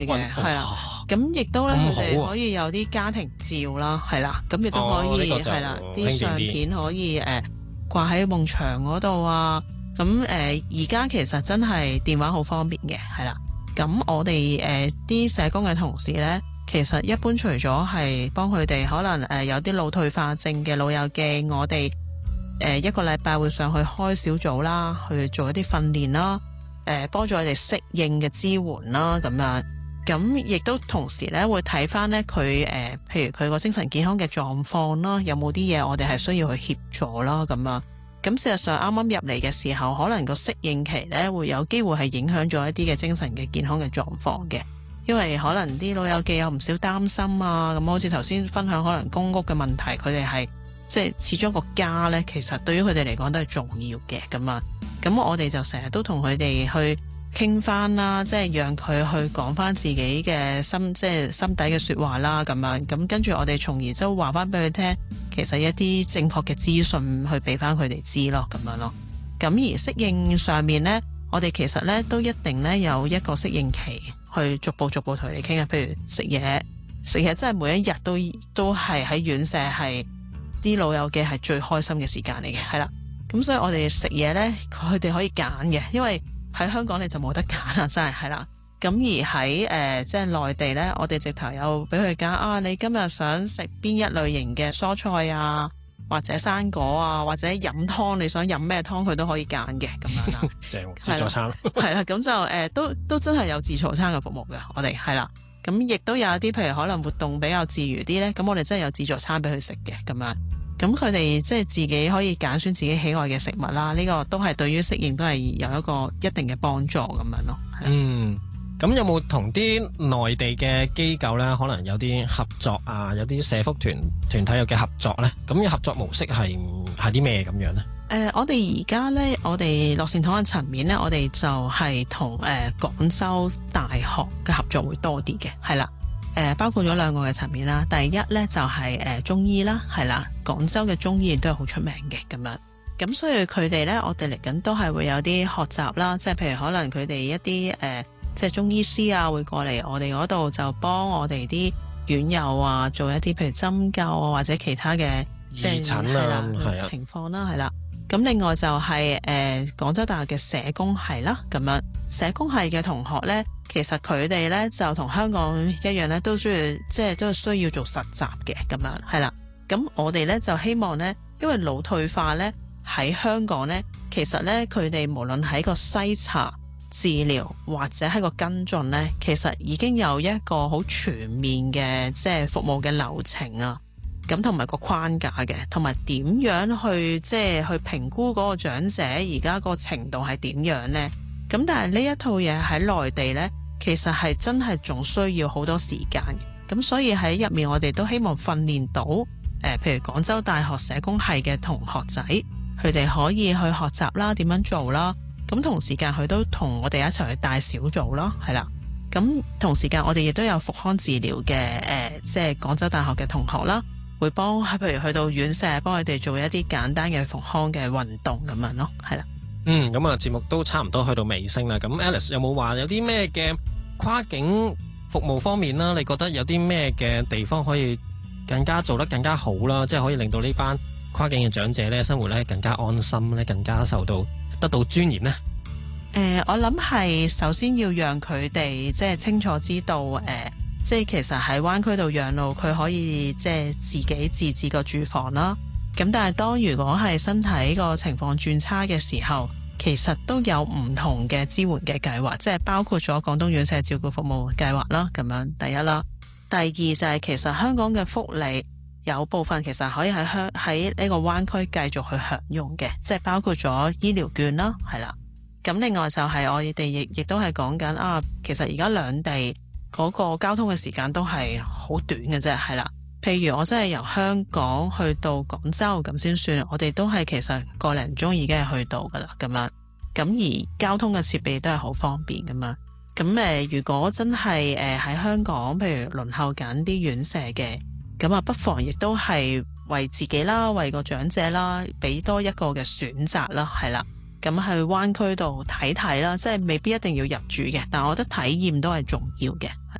嘅，係啦。咁亦都咧，佢哋可以有啲家庭照啦，係啦。咁亦都可以係啦，啲相片可以掛喺夢牆嗰度啊。咁而家其實真係電話好方便嘅，係啦。咁我哋啲社工嘅同事咧，其實一般除咗係幫佢哋可能有啲腦退化症嘅老友記，我哋一個禮拜會上去開小組啦，去做一啲訓練啦，幫助佢哋適應嘅支援啦，咁樣。咁亦都同時咧會睇翻咧佢譬如佢個精神健康嘅狀況啦，有冇啲嘢我哋係需要去協助啦，咁啊。咁事實上啱啱入嚟嘅時候，可能個適應期咧會有機會係影響咗一啲嘅精神嘅健康嘅狀況嘅，因為可能啲老友記有唔少擔心啊，咁好似頭先分享可能公屋嘅問題，佢哋係即係始終個家咧，其實對於佢哋嚟講都係重要嘅，咁啊，咁我哋就成日都同佢哋去傾翻啦，即係讓佢去講翻自己嘅心底嘅說話啦，咁樣，咁跟住我哋從而都話翻俾佢聽，其實一啲正確嘅資訊去俾翻佢哋知咯，咁樣咯。咁而適應上面呢，我哋其實呢都一定呢有一個適應期，去逐步同你傾啊。譬如食嘢真係每一日都係喺院舍係啲老友記係最開心嘅時間嚟嘅，係啦。咁所以我哋食嘢呢，佢哋可以揀嘅，因為喺香港你就冇得揀啦，真係啦。咁而喺即係內地呢，我哋直頭有俾佢揀啊！你今日想食邊一類型嘅蔬菜啊，或者生果啊，或者飲湯，你想飲咩湯，佢都可以揀嘅咁樣啦。 正自助餐係啦，咁就都真係有自助餐嘅服務嘅，我哋係啦。咁亦都有一啲譬如可能活動比較自如啲呢，咁我哋真係有自助餐俾佢食嘅咁樣。咁佢哋即係自己可以揀選自己喜愛嘅食物啦，呢個都係對於適應都係有一個一定嘅幫助咁樣咯。 咁有冇同啲內地嘅機構咧，可能有啲合作啊，有啲社福團體有嘅合作咧？咁嘅合作模式係啲咩咁樣咧？ 我哋而家咧，我哋樂善堂嘅層面咧，我哋就係同廣州大學嘅合作會多啲嘅，係啦。包括咗兩個嘅層面啦。第一咧就係中醫啦，係啦，廣州嘅中醫亦都係好出名嘅咁樣。咁所以佢哋咧，我哋嚟緊都係會有啲學習啦，即係譬如可能佢哋一啲即係中醫師啊，會過嚟我哋嗰度就幫我哋啲院友啊做一啲譬如針灸啊或者其他嘅即係情況啦，係啦。咁另外就係廣州大學嘅社工系啦，咁樣社工系嘅同學咧，其實佢哋咧就同香港一樣咧，都需要即係都需要做實習嘅咁樣，係啦。咁我哋咧就希望咧，因為腦退化咧喺香港咧，其實咧佢哋無論喺個篩查、治療或者喺個跟進咧，其實已經有一個好全面嘅即係服務嘅流程啊。咁同埋個框架嘅，同埋點樣去即係去評估嗰個長者而家個程度係點樣呢？咁但係呢一套嘢喺內地呢，其實係真係仲需要好多時間嘅。咁所以喺入面我哋都希望訓練到譬如廣州大學社工系嘅同學仔，佢哋可以去學習啦，點樣做啦。咁同時間佢都同我哋一齊去帶小組啦，係啦。咁同時間我哋亦都有復康治療嘅即係廣州大學嘅同學啦。會幫譬如去到院舍幫佢哋做一啲簡單嘅復康嘅運動咁樣咯，係啦。 咁啊節目都差唔多去到尾聲啦。咁 Alice 有冇話有啲咩嘅跨境服務方面啦？你覺得有啲咩嘅地方可以更加做得更加好啦？即係可以令到呢班跨境嘅長者咧生活咧更加安心咧，更加得到尊嚴呢？ 我諗係首先要讓佢哋即係清楚知道即係其實喺灣區度養老，佢可以即係自己自置個住房啦。咁但係當如果係身體個情況轉差嘅時候，其實都有唔同嘅支援嘅計劃，即係包括咗廣東院舍照顧服務計劃啦。咁樣第一啦，第二就係其實香港嘅福利有部分其實可以喺呢個灣區繼續去享用嘅，即係包括咗醫療券啦，係啦。咁另外就係我哋亦都係講緊其實而家兩地嗰個交通嘅時間都係好短嘅啫，係啦。譬如我真係由香港去到廣州咁先算，我哋都係其實個零鐘已經係去到噶啦，咁樣。咁而交通嘅設備都係好方便噶嘛。咁如果真係喺香港，譬如輪候緊啲院舍嘅，咁不妨亦都係為自己啦，為個長者啦，俾多一個嘅選擇啦，係啦。 咁去灣區度睇睇啦，即係未必一定要入住嘅，但係我覺得體驗都係重要嘅。